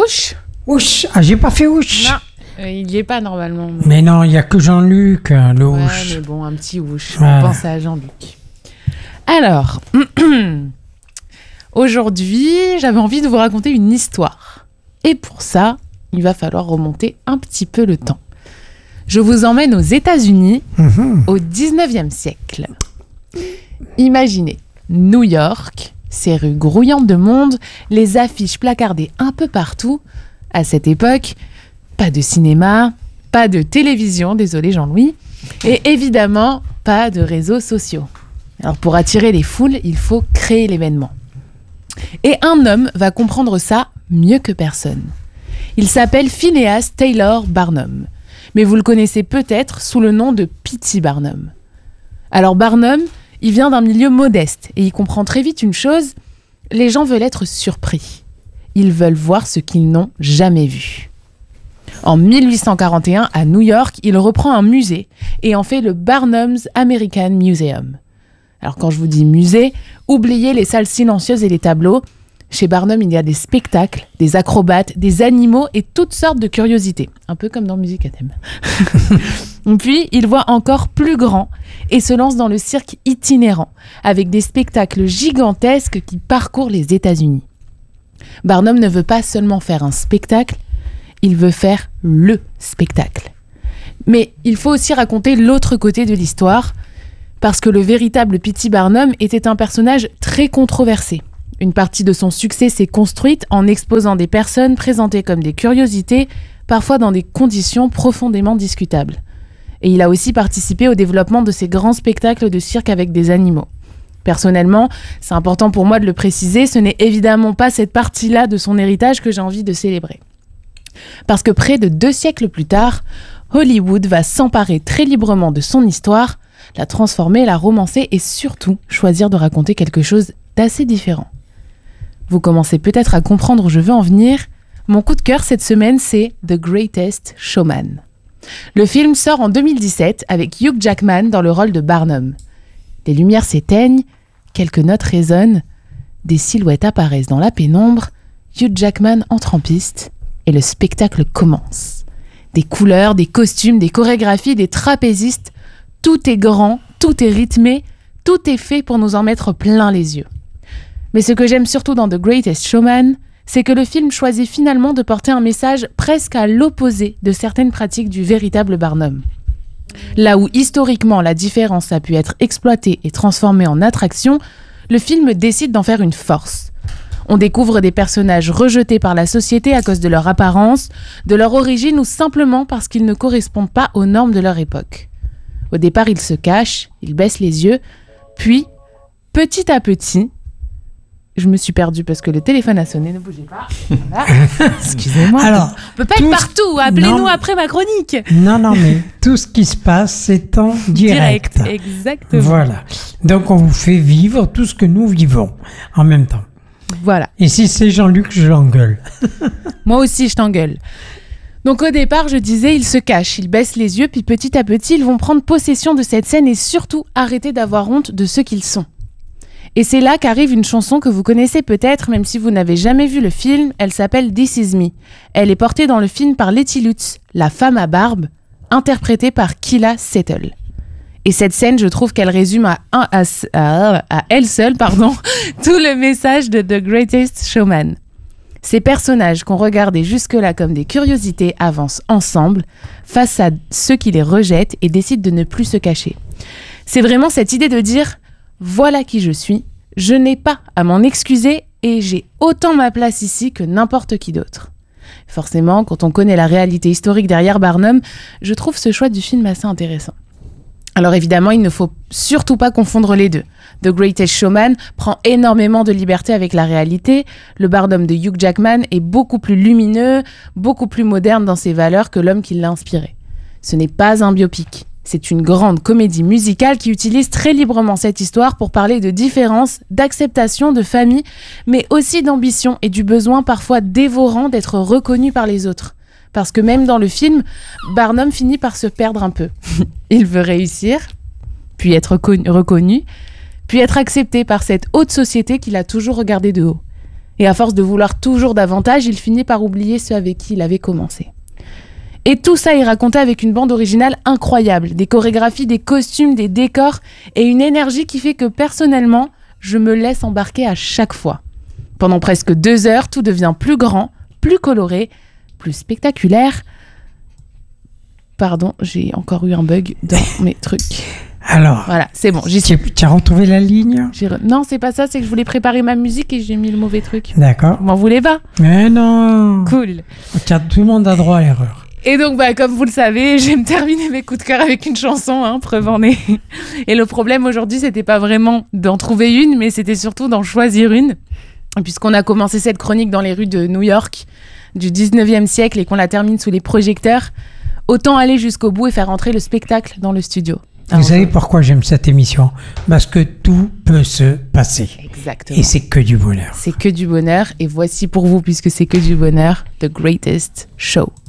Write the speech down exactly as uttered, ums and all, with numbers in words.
ouch. Ouch. Ah, j'ai pas fait ouch. Non, euh, il y est pas normalement. Mais, mais non, il y a que Jean-Luc, hein, le ouais, ouch. mais bon, un petit ouch. Voilà. On pense à Jean-Luc. Alors, aujourd'hui, j'avais envie de vous raconter une histoire. Et pour ça, il va falloir remonter un petit peu le temps. Je vous emmène aux États-Unis, mmh. au dix-neuvième siècle. Imaginez New York, ses rues grouillantes de monde, les affiches placardées un peu partout. À cette époque, pas de cinéma, pas de télévision, désolé Jean-Louis, et évidemment, pas de réseaux sociaux. Alors pour attirer les foules, il faut créer l'événement. Et un homme va comprendre ça mieux que personne. Il s'appelle Phineas Taylor Barnum, mais vous le connaissez peut-être sous le nom de P T Barnum. Alors Barnum, il vient d'un milieu modeste et il comprend très vite une chose, les gens veulent être surpris. Ils veulent voir ce qu'ils n'ont jamais vu. En mille huit cent quarante et un, à New York, il reprend un musée et en fait le Barnum's American Museum. Alors quand je vous dis musée, oubliez les salles silencieuses et les tableaux. Chez Barnum, il y a des spectacles, des acrobates, des animaux et toutes sortes de curiosités. Un peu comme dans Musique à thème. Puis, il voit encore plus grand et se lance dans le cirque itinérant, avec des spectacles gigantesques qui parcourent les États-Unis. Barnum ne veut pas seulement faire un spectacle, il veut faire le spectacle. Mais il faut aussi raconter l'autre côté de l'histoire, parce que le véritable P T Barnum était un personnage très controversé. Une partie de son succès s'est construite en exposant des personnes présentées comme des curiosités, parfois dans des conditions profondément discutables. Et il a aussi participé au développement de ces grands spectacles de cirque avec des animaux. Personnellement, c'est important pour moi de le préciser, ce n'est évidemment pas cette partie-là de son héritage que j'ai envie de célébrer. Parce que près de deux siècles plus tard, Hollywood va s'emparer très librement de son histoire, la transformer, la romancer et surtout choisir de raconter quelque chose d'assez différent. Vous commencez peut-être à comprendre où je veux en venir. Mon coup de cœur cette semaine, c'est The Greatest Showman. Le film sort en deux mille dix-sept avec Hugh Jackman dans le rôle de Barnum. Les lumières s'éteignent, quelques notes résonnent, des silhouettes apparaissent dans la pénombre, Hugh Jackman entre en piste et le spectacle commence. Des couleurs, des costumes, des chorégraphies, des trapézistes, tout est grand, tout est rythmé, tout est fait pour nous en mettre plein les yeux. Mais ce que j'aime surtout dans The Greatest Showman, c'est que le film choisit finalement de porter un message presque à l'opposé de certaines pratiques du véritable Barnum. Là où historiquement la différence a pu être exploitée et transformée en attraction, le film décide d'en faire une force. On découvre des personnages rejetés par la société à cause de leur apparence, de leur origine ou simplement parce qu'ils ne correspondent pas aux normes de leur époque. Au départ, ils se cachent, ils baissent les yeux, puis, petit à petit, je me suis perdue parce que le téléphone a sonné, ne bougez pas. Voilà. Excusez-moi. Alors, on peut pas être partout, appelez-nous non, après ma chronique. Non, non, mais tout ce qui se passe, c'est en direct. Direct, exactement. Voilà. Donc, on vous fait vivre tout ce que nous vivons en même temps. Voilà. Et si c'est Jean-Luc, je l'engueule. Moi aussi, je t'engueule. Donc au départ, je disais, ils se cachent, ils baissent les yeux, puis petit à petit, ils vont prendre possession de cette scène et surtout arrêter d'avoir honte de ce qu'ils sont. Et c'est là qu'arrive une chanson que vous connaissez peut-être, même si vous n'avez jamais vu le film, elle s'appelle This Is Me. Elle est portée dans le film par Letty Lutz, la femme à barbe, interprétée par Keila Settle. Et cette scène, je trouve qu'elle résume à, un, à, à, à elle seule pardon, tout le message de The Greatest Showman. Ces personnages qu'on regardait jusque-là comme des curiosités avancent ensemble face à ceux qui les rejettent et décident de ne plus se cacher. C'est vraiment cette idée de dire « Voilà qui je suis, je n'ai pas à m'en excuser et j'ai autant ma place ici que n'importe qui d'autre. » Forcément, quand on connaît la réalité historique derrière Barnum, je trouve ce choix du film assez intéressant. Alors évidemment, il ne faut surtout pas confondre les deux. The Greatest Showman prend énormément de liberté avec la réalité. Le Barnum de Hugh Jackman est beaucoup plus lumineux, beaucoup plus moderne dans ses valeurs que l'homme qui l'a inspiré. Ce n'est pas un biopic. C'est une grande comédie musicale qui utilise très librement cette histoire pour parler de différence, d'acceptation, de famille, mais aussi d'ambition et du besoin parfois dévorant d'être reconnu par les autres. Parce que même dans le film, Barnum finit par se perdre un peu. Il veut réussir, puis être reconnu, puis être accepté par cette haute société qu'il a toujours regardée de haut. Et à force de vouloir toujours davantage, il finit par oublier ceux avec qui il avait commencé. Et tout ça est raconté avec une bande originale incroyable, des chorégraphies, des costumes, des décors et une énergie qui fait que personnellement, je me laisse embarquer à chaque fois. Pendant presque deux heures, tout devient plus grand, plus coloré, plus spectaculaire. Pardon, j'ai encore eu un bug dans mes trucs. Alors, voilà, c'est bon, j'y suis. Tu as retrouvé la ligne ? Re... Non, c'est pas ça, c'est que je voulais préparer ma musique et j'ai mis le mauvais truc. D'accord. Vous m'en voulez pas ? Mais non. Cool. Car tout le monde a droit à l'erreur. Et donc, bah, comme vous le savez, j'aime terminer mes coups de cœur avec une chanson, hein, preuve en est. Et le problème aujourd'hui, c'était pas vraiment d'en trouver une, mais c'était surtout d'en choisir une. Puisqu'on a commencé cette chronique dans les rues de New York du dix-neuvième siècle et qu'on la termine sous les projecteurs, autant aller jusqu'au bout et faire entrer le spectacle dans le studio. Vous Alors, savez pourquoi j'aime cette émission ? Parce que tout peut se passer. Exactement. Et c'est que du bonheur. C'est que du bonheur. Et voici pour vous, puisque c'est que du bonheur, The Greatest Show.